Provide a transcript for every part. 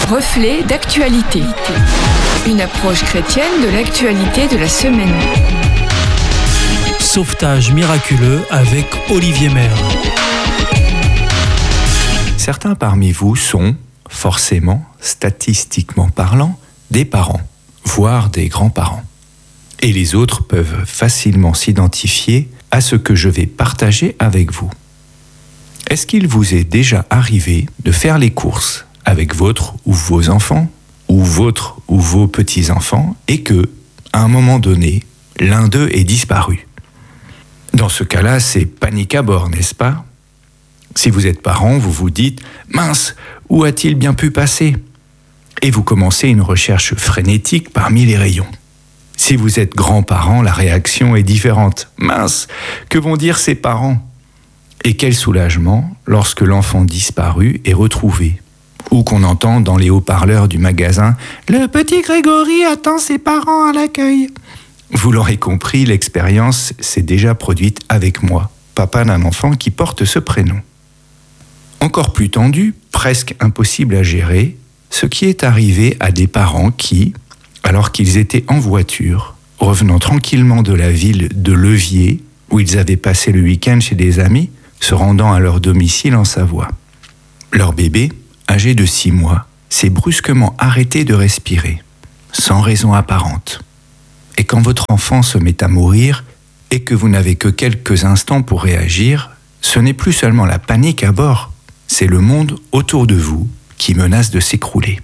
Reflet d'actualité. Une approche chrétienne de l'actualité de la semaine. Sauvetage miraculeux avec Olivier Maire. Certains parmi vous sont, forcément, statistiquement parlant, des parents, voire des grands-parents. Et les autres peuvent facilement s'identifier à ce que je vais partager avec vous. Est-ce qu'il vous est déjà arrivé de faire les courses avec votre ou vos enfants, ou votre ou vos petits-enfants, et que, à un moment donné, l'un d'eux est disparu? Dans ce cas-là, c'est panique à bord, n'est-ce pas? Si vous êtes parent, vous vous dites « Mince, où a-t-il bien pu passer ?» Et vous commencez une recherche frénétique parmi les rayons. Si vous êtes grand-parent, la réaction est différente. « Mince, que vont dire ses parents ?» Et quel soulagement lorsque l'enfant disparu est retrouvé, ou qu'on entend dans les haut-parleurs du magasin « Le petit Grégory attend ses parents à l'accueil ». Vous l'aurez compris, l'expérience s'est déjà produite avec moi, papa d'un enfant qui porte ce prénom. Encore plus tendu, presque impossible à gérer, ce qui est arrivé à des parents qui, alors qu'ils étaient en voiture, revenant tranquillement de la ville de Levier, où ils avaient passé le week-end chez des amis, se rendant à leur domicile en Savoie. Leur bébé, âgé de 6 mois, s'est brusquement arrêté de respirer, sans raison apparente. Et quand votre enfant se met à mourir, et que vous n'avez que quelques instants pour réagir, ce n'est plus seulement la panique à bord, c'est le monde autour de vous qui menace de s'écrouler.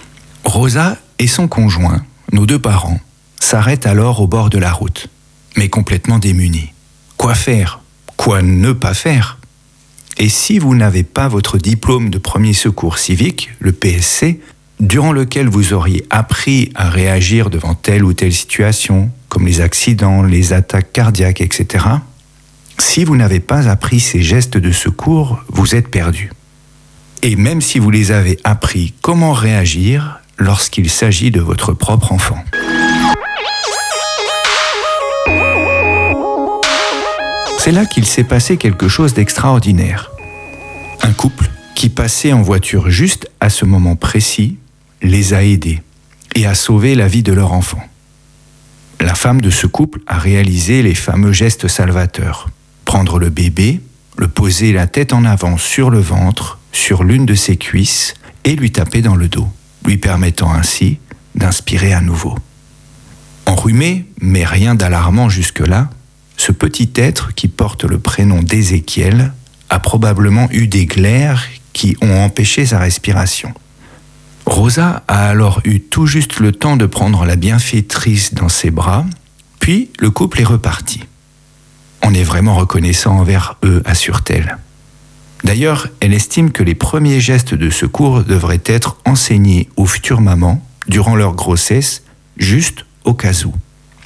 Rosa et son conjoint, nos 2 parents, s'arrêtent alors au bord de la route, mais complètement démunis. Quoi faire ? Quoi ne pas faire ? Et si vous n'avez pas votre diplôme de premier secours civique, le PSC, durant lequel vous auriez appris à réagir devant telle ou telle situation, comme les accidents, les attaques cardiaques, etc., si vous n'avez pas appris ces gestes de secours, vous êtes perdu. Et même si vous les avez appris, comment réagir lorsqu'il s'agit de votre propre enfant ? C'est là qu'il s'est passé quelque chose d'extraordinaire. Un couple qui passait en voiture juste à ce moment précis les a aidés et a sauvé la vie de leur enfant. La femme de ce couple a réalisé les fameux gestes salvateurs. Prendre le bébé, le poser la tête en avant sur le ventre, sur l'une de ses cuisses et lui taper dans le dos, lui permettant ainsi d'inspirer à nouveau. Enrhumé, mais rien d'alarmant jusque-là, ce petit être qui porte le prénom d'Ézéchiel a probablement eu des glaires qui ont empêché sa respiration. Rosa a alors eu tout juste le temps de prendre la bienfaitrice dans ses bras, puis le couple est reparti. On est vraiment reconnaissant envers eux, assure-t-elle. D'ailleurs, elle estime que les premiers gestes de secours devraient être enseignés aux futures mamans durant leur grossesse, juste au cas où.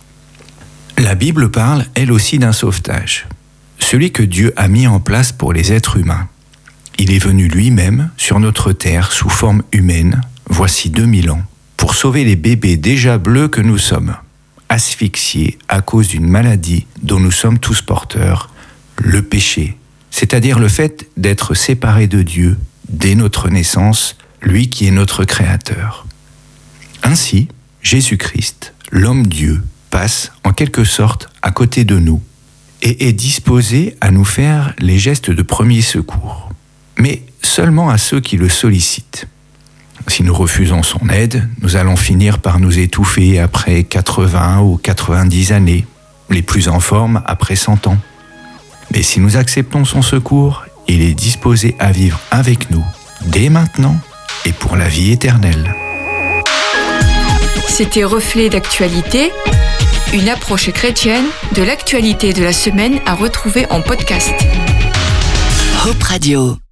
La Bible parle, elle aussi, d'un sauvetage, celui que Dieu a mis en place pour les êtres humains. Il est venu lui-même sur notre terre sous forme humaine, voici 2000 ans, pour sauver les bébés déjà bleus que nous sommes, asphyxiés à cause d'une maladie dont nous sommes tous porteurs, le péché, c'est-à-dire le fait d'être séparés de Dieu dès notre naissance, lui qui est notre Créateur. Ainsi, Jésus-Christ, l'homme-Dieu, passe en quelque sorte à côté de nous et est disposé à nous faire les gestes de premier secours, mais seulement à ceux qui le sollicitent. Si nous refusons son aide, nous allons finir par nous étouffer après 80 ou 90 années, les plus en forme après 100 ans. Mais si nous acceptons son secours, il est disposé à vivre avec nous, dès maintenant et pour la vie éternelle. C'était Reflet d'actualité, une approche chrétienne de l'actualité de la semaine à retrouver en podcast. Hope Radio.